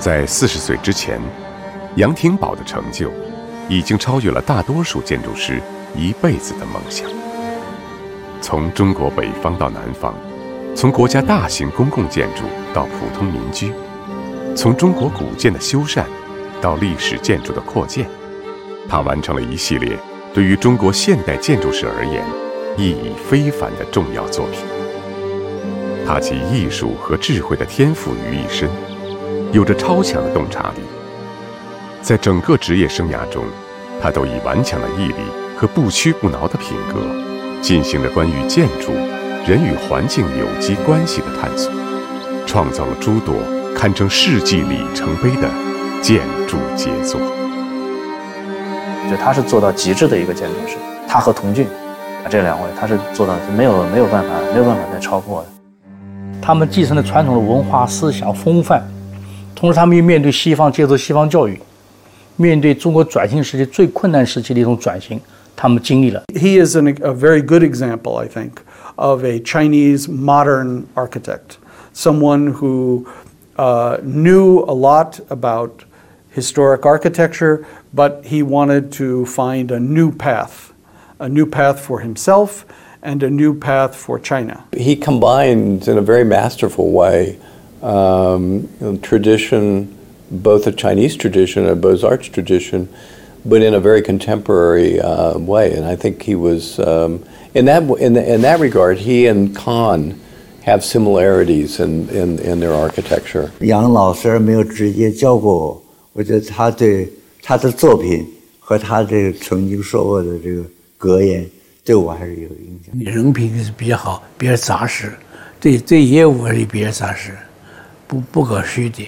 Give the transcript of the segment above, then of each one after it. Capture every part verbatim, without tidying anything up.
在四十岁之前，杨廷宝的成就已经超越了大多数建筑师一辈子的梦想。从中国北方到南方，从国家大型公共建筑到普通民居，从中国古建的修缮到历史建筑的扩建，他完成了一系列对于中国现代建筑史而言意义非凡的重要作品。他集艺术和智慧的天赋于一身，有着超强的洞察力。在整个职业生涯中，他都以顽强的毅力和不屈不挠的品格，进行了关于建筑、人与环境有机关系的探索，创造了诸多堪称世纪里程碑的建筑杰作。 我觉得他是做到极致的一个建筑师，他和童俊这两位，他是做到没有没有办法没有办法再超过的。 他们继承了传统的文化思想风范，同时他们又面对西方，接受西方教育，面对中国转型时期最困难时期的一种转型，他们经历了。 He is an, a very good example, I think, of a Chinese modern architect, someone who uh, knew a lot about historic architecture, but he wanted to find a new path, a new path for himself and a new path for China. He combined in a very masterful way um, tradition, both a Chinese tradition and a Beaux-Arts tradition, but in a very contemporary uh, way. And I think he was, um, in that in, the, in that regard, he and Kahn have similarities in, in, in their architecture. 杨老师没有直接教过我，我觉得他对他的作品和他这个曾经说过的这个格言，对我还是有影响。 人品是比较好，比较扎实，对对业务也比较扎实，不不可虚点。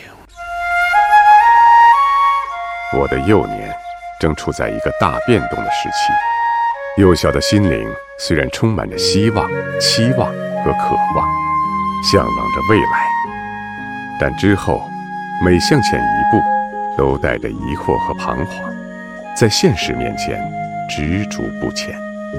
我的幼年正处在一个大变动的时期，幼小的心灵虽然充满着希望、期望和渴望，向往着未来，但之后每向前一步都带着疑惑和彷徨，在现实面前执着不前。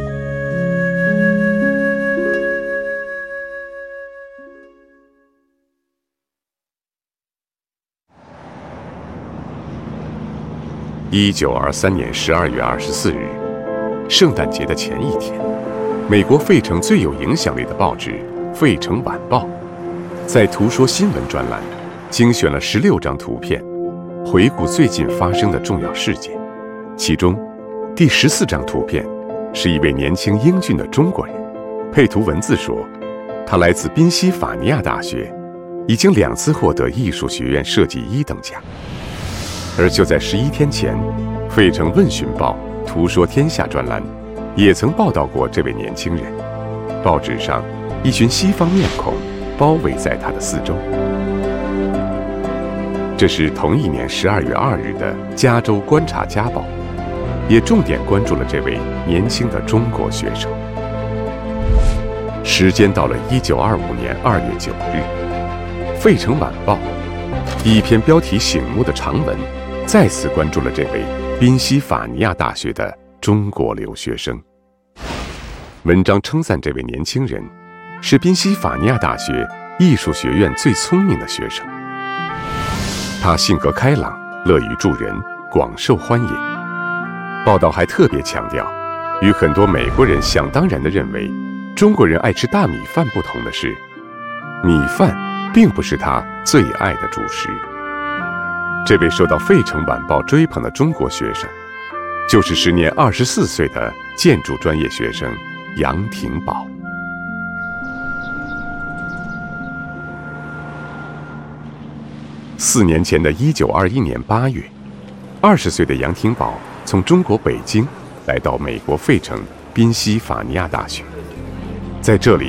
一九二三年十二月二十四日，圣诞节的前一天，美国费城最有影响力的报纸《费城晚报》在图说新闻专栏精选了十六张图片，回顾最近发生的重要事件。其中，第十四张图片是一位年轻英俊的中国人，配图文字说，他来自宾夕法尼亚大学，已经两次获得艺术学院设计一等奖。而就在十一天前，费城问询报图说天下专栏也曾报道过这位年轻人。报纸上一群西方面孔包围在他的四周。这是同一年十二月二日的《加州观察家报》，也重点关注了这位年轻的中国学生。时间到了一九二五年二月九日，《费城晚报》一篇标题醒目的长文再次关注了这位宾夕法尼亚大学的中国留学生。文章称赞这位年轻人是宾夕法尼亚大学艺术学院最聪明的学生。他性格开朗，乐于助人，广受欢迎。报道还特别强调，与很多美国人想当然地认为中国人爱吃大米饭不同的是，米饭并不是他最爱的主食。这位受到《费城晚报》追捧的中国学生，就是时年二十四岁的建筑专业学生杨廷宝。四年前的一九二一年八月，二十岁的杨廷宝从中国北京来到美国费城宾夕法尼亚大学，在这里